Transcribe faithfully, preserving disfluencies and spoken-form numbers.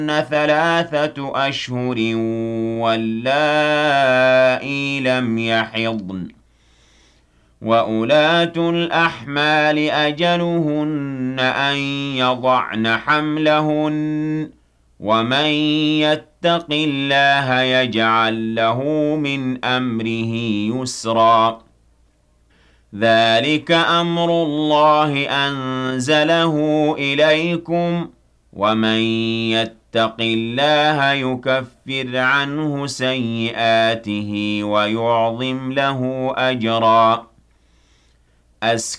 ثلاثة أشهر واللائي لم يحضن وأولاة الأحمال أجلهن أن يضعن حملهن ومن يتق الله يجعل له من أمره يسرا ذلك أمر الله أنزله إليكم ومن يتق الله يكفر عنه سيئاته ويعظم له أجرا